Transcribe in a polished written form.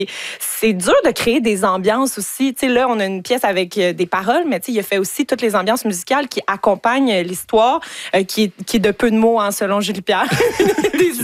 C'est dur de créer des ambiances aussi. Tu sais, là, on a une pièce avec des paroles, mais tu sais, il a fait aussi toutes les ambiances musicales qui accompagnent l'histoire, qui est de peu de mots, hein, selon Julie Pierre.